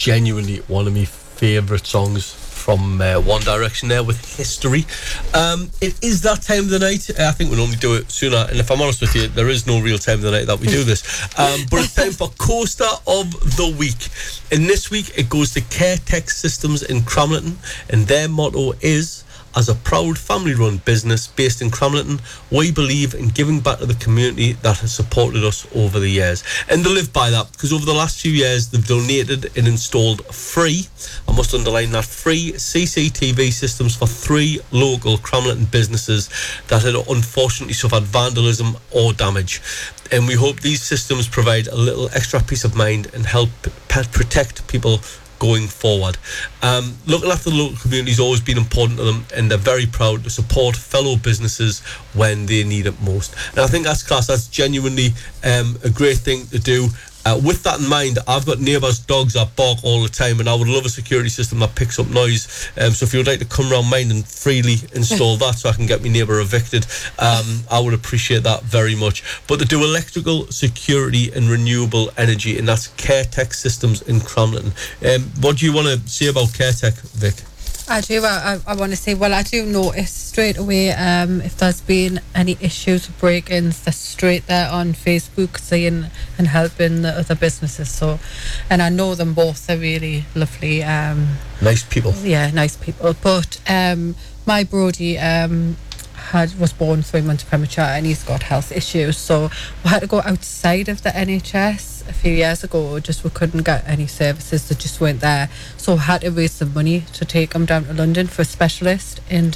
genuinely one of my favourite songs from One Direction there with History. It is that time of the night. I think we normally do it sooner, and if I'm honest with you, there is no real time of the night that we do this. But it's time for Coaster of the Week. And this week it goes to CareTech Systems in Cramlington, and their motto is, as a proud family-run business based in Cramlington, we believe in giving back to the community that has supported us over the years. And they live by that, because over the last few years, they've donated and installed free, I must underline that, free CCTV systems for 3 local Cramlington businesses that had unfortunately suffered vandalism or damage. And we hope these systems provide a little extra peace of mind and help protect people going forward. Looking after the local community has always been important to them, and they're very proud to support fellow businesses when they need it most. And I think that's class. That's genuinely a great thing to do. With that in mind, I've got neighbours' dogs that bark all the time, and I would love a security system that picks up noise. So if you would like to come round mine and freely install that so I can get my neighbour evicted, I would appreciate that very much. But they do electrical, security and renewable energy, and that's CareTech Systems in Cramlington. What do you want to say about CareTech, Vic? I do. I want to say, well, I do notice straight away if there's been any issues with break-ins, they're straight there on Facebook saying and helping the other businesses. So, and I know them both. They're really lovely. Nice people. Yeah, nice people. But my Brody was born 3 months premature, and he's got health issues. So we had to go outside of the NHS a few years ago. Just we couldn't get any services that just weren't there, so we had to raise some money to take him down to London for a specialist. And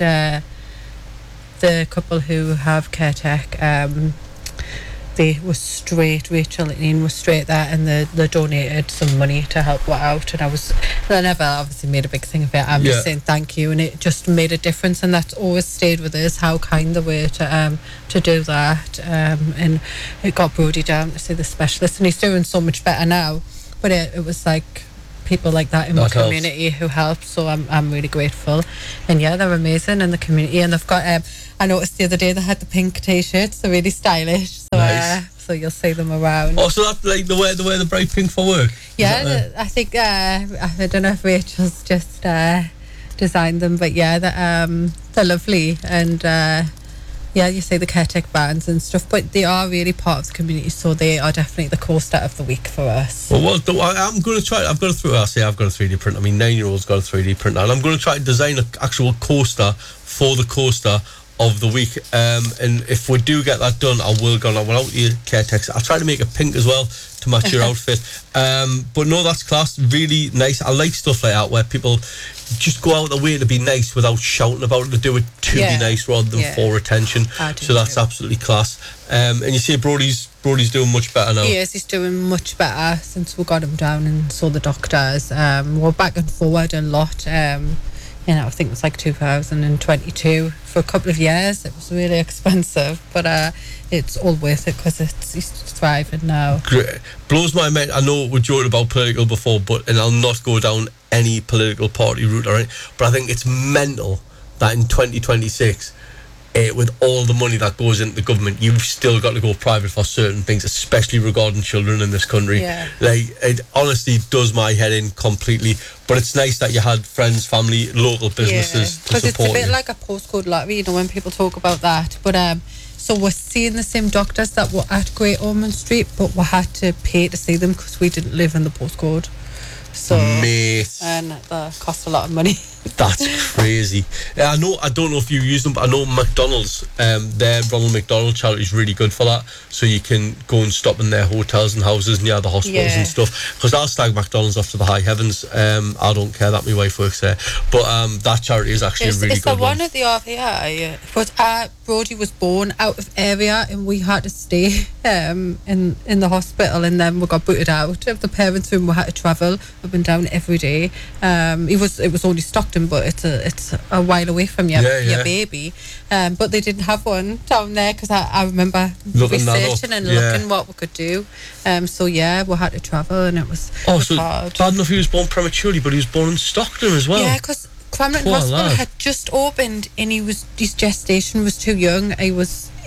the couple who have CareTech, they were straight, Rachel and Ian was straight there, and they donated some money to help her out. And I never obviously made a big thing of it. I'm just saying thank you, and it just made a difference, and that's always stayed with us, how kind they were to do that. And it got Brody down to see the specialist, and he's doing so much better now. But it was like people like that in my community who helped, so I'm really grateful. And yeah, they're amazing in the community, and they've got I noticed the other day they had the pink t-shirts. They're really stylish, so nice. So you'll see them around. Oh, so that's like they wear the bright pink for work? Yeah, I think I don't know if Rachel's just designed them, but yeah, they're lovely. And yeah, you see the CareTech bands and stuff, but they are really part of the community, so they are definitely the coaster of the week for us. Well, I'm going to try. I've got a 3D printer. I mean, 9-year-old's got a 3D printer, and I'm going to try to design an actual coaster for the coaster of the week. And if we do get that done, I will go out to your CareTech. I'll try to make it pink as well to match your outfit. But no, that's class. Really nice. I like stuff like that where people just go out of the way to be nice without shouting about it, to do it to be nice rather than for attention. So that's absolutely class. And you see Brody's doing much better now. Yes, he's doing much better since we got him down and saw the doctors. We're back and forward a lot. I think it was like 2022 for a couple of years. It was really expensive, but it's all worth it because he's thriving now. Great. Blows my mind. I know we joked about political before, and I'll not go down any political party route or anything, but I think it's mental that in 2026, with all the money that goes into the government, you've still got to go private for certain things, especially regarding children in this country. Like, it honestly does my head in completely. But it's nice that you had friends, family, local businesses to support you. Because it's a bit like a postcode lottery, when people talk about that. But so we're seeing the same doctors that were at Great Ormond Street, but we had to pay to see them because we didn't live in the postcode. So, and that cost a lot of money. That's crazy. I don't know if you use them, but I know McDonald's, their Ronald McDonald charity is really good for that. So you can go and stop in their hotels and houses near the hospitals and stuff. Because I'll slag McDonald's off to the high heavens. I don't care that my wife works there. But that charity is actually a really good one. It's the one at the RVI. But Brody was born out of area, and we had to stay in the hospital, and then we got booted out of the parents' room. We had to travel up and down every day. It was only Stockton, but it's a while away from your baby. But they didn't have one down there because I remember researching and looking what we could do. So yeah, we had to travel, and it was hard. Bad enough he was born prematurely, but he was born in Stockton as well. Yeah, because Cramlington Hospital had just opened, and his gestation was too young.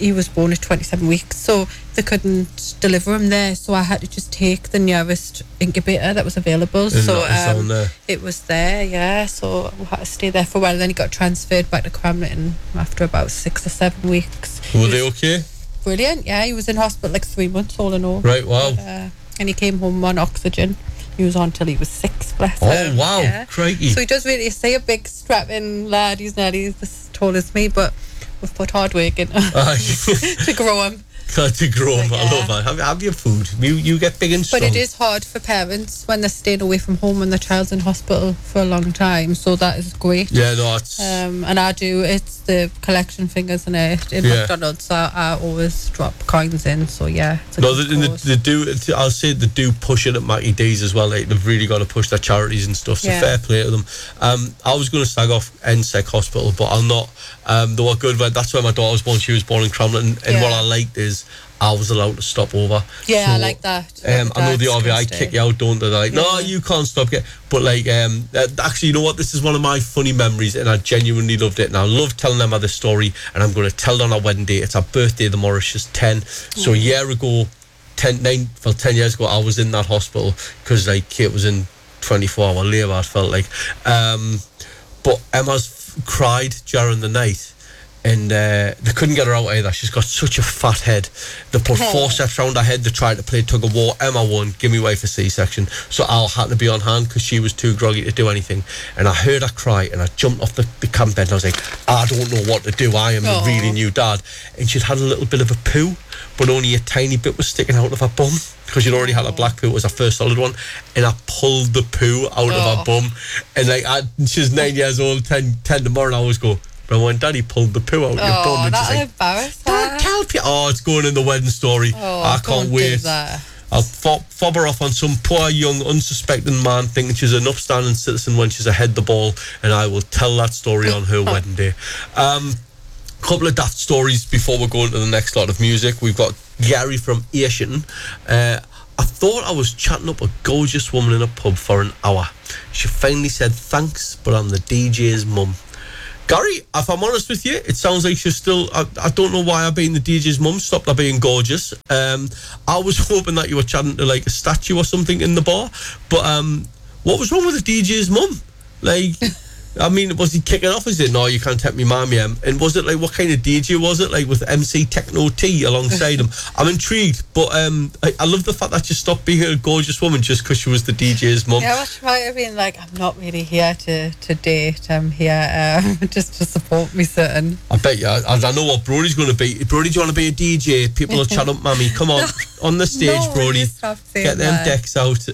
he was born at 27 weeks, so they couldn't deliver him there, so I had to just take the nearest incubator that was available. So it was there, yeah, so we had to stay there for a while. Then he got transferred back to Cramlington after about 6 or 7 weeks. Were they okay? Brilliant, yeah, he was in hospital like 3 months all in all. Right, wow. But, and he came home on oxygen. He was on till he was 6, bless him. Oh, wow, yeah. crikey. So he does really say a big strapping lad. He's nearly as tall as me, but we've put hard work in to grow him. To grow him, I love that. Have your food. You get big and strong. But it is hard for parents when they're staying away from home when the child's in hospital for a long time, so that is great. Yeah, no, it's... and I do, it's the collection fingers in McDonald's, so I always drop coins in, so yeah. No, they do, I'll say they do push it at Mackie D's as well. Like, they've really got to push their charities and stuff, so fair play to them. I was going to slag off NSEC Hospital, but I'll not. They were good. That's where my daughter was born. She was born in Cramlington, and what I liked is I was allowed to stop over. Yeah, so, I like that. I know the RVI kick you out, don't they? They're like, no, you can't stop. But like, actually, you know what? This is one of my funny memories, and I genuinely loved it. And I love telling them this story, and I'm going to tell it on our wedding day. It's our birthday tomorrow. She's 10. So a year ago, 10 years ago, I was in that hospital because like Kate was in 24-hour labour, I felt like. But Emma's cried during the night. And they couldn't get her out either. She's got such a fat head. They put forceps around her head. They tried to play tug of war. Emma won. Give me away for C-section. So Al had to be on hand because she was too groggy to do anything. And I heard her cry, and I jumped off the camp bed, and I was like, I don't know what to do. I am a really new dad. And she'd had a little bit of a poo, but only a tiny bit was sticking out of her bum because she'd already had a black poo. It was her first solid one. And I pulled the poo out of her bum. And like, she's 9 years old, 10 tomorrow, and I always go, but when Daddy pulled the poo out your bum, and she's like, embarrassing. Don't tell people. Oh, it's going in the wedding story. I can't wait. I'll fob her off on some poor young unsuspecting man thinking she's an upstanding citizen when she's ahead the ball, and I will tell that story on her wedding day. Couple of daft stories before we go into the next lot of music. We've got Gary from Ayrshire. I thought I was chatting up a gorgeous woman in a pub for an hour. She finally said thanks, but I'm the DJ's mum. Gary, if I'm honest with you, it sounds like she's still... I don't know why I've been the DJ's mum, stopped her being gorgeous. I was hoping that you were chatting to like a statue or something in the bar, but what was wrong with the DJ's mum? Like... I mean, was he kicking off? Is it, no, you can't take me mommy? And was it like, what kind of DJ was it? Like with MC Techno T alongside him? I'm intrigued, but I love the fact that you stopped being a gorgeous woman just because she was the DJ's mum. Yeah, I might have been like, I'm not really here to date. I'm here just to support me, certain. I bet you. I know what Brody's going to be. Brody, do you want to be a DJ? People will chat up, mammy. Come on the stage, no, Brody. Get them decks out.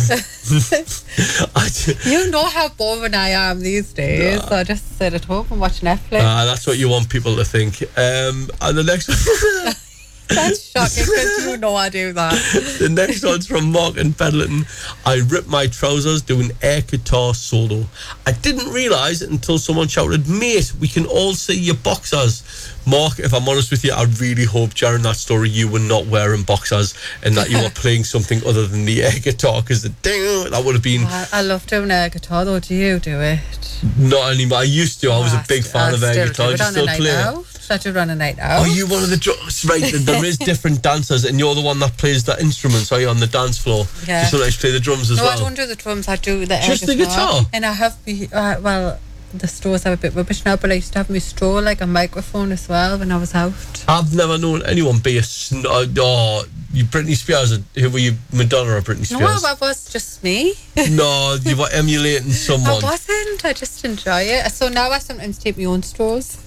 You know how boring I am these days. So I just sit at home and watch Netflix. That's what you want people to think. And the next one... That's shocking because you know I do that. The next one's from Mark in Bedlington. I ripped my trousers doing air guitar solo. I didn't realise it until someone shouted, mate, we can all see your boxers. Mark, if I'm honest with you, I really hope during that story you were not wearing boxers and that you were playing something other than the air guitar, because that would have been... I love doing air guitar though. Do you do it? Not anymore. I used to. I was a big fan of air guitar. Do you still play it? To run a night out. Oh, you one of the drummers, right? There is different dancers, and you're the one that plays the instruments, are you, on the dance floor? Yeah. You sometimes play the drums as well. No, I don't do the drums. I do the air just the guitar. And I have well, the straws are a bit rubbish now, but I used to have my straw like a microphone as well when I was out. I've never known anyone be a you Britney Spears. Who were you, Madonna or Britney Spears? No, that was just me. No, you were emulating someone. I wasn't. I just enjoy it. So now I sometimes take my own straws.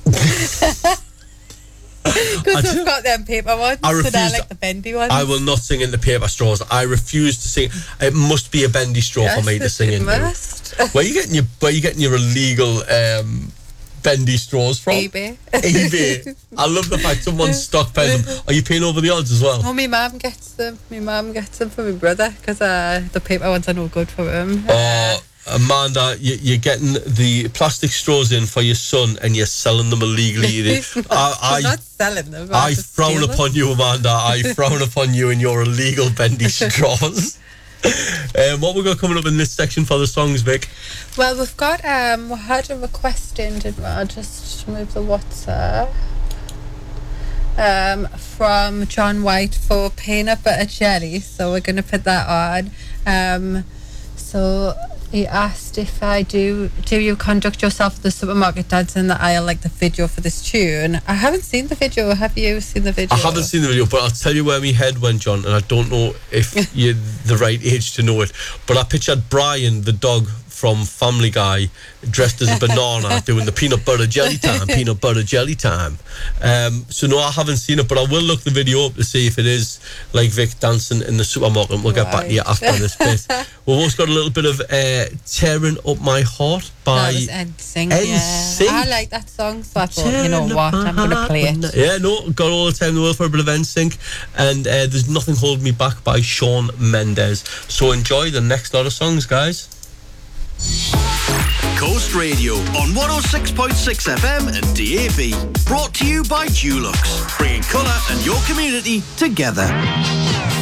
Because I've got them paper ones, so they're like the bendy ones. I will not sing into paper straws. I refuse to sing. It must be a bendy straw for me to sing into. Where are you getting your illegal bendy straws from? eBay. I love the fact someone's stockpiling them. Are you paying over the odds as well? Oh, my mum gets them. My mum gets them for my brother because the paper ones are no good for him. Amanda, you're getting the plastic straws in for your son and you're selling them illegally. I'm not selling them. I frown upon you, Amanda. I frown upon you and your illegal bendy straws. What we got coming up in this section for the songs, Vic? Well, we've got we had a request in, didn't we? I'll just move the WhatsApp. from John White for peanut butter jelly. So we're going to put that on. So he asked if I do you conduct yourself at the supermarket dance in the aisle like the video for this tune? I haven't seen the video. Have you seen the video? I haven't seen the video, but I'll tell you where my head went, John, and I don't know if you're the right age to know it, but I pictured Brian, the dog from Family Guy, dressed as a banana doing the peanut butter jelly time. So no, I haven't seen it, but I will look the video up to see if it is like Vic dancing in the supermarket. We'll get back to you after this bit. We've also got a little bit of Tearing Up My Heart by NSYNC. NSYNC. I like that song, so I thought, you know what, I'm going to play it. Yeah, no, got all the time in the world for a bit of NSYNC. And There's Nothing Holding Me Back by Shawn Mendes. So enjoy the next lot of songs, guys. Coast Radio on 106.6 FM and DAB. Brought to you by Dulux, bringing colour and your community together.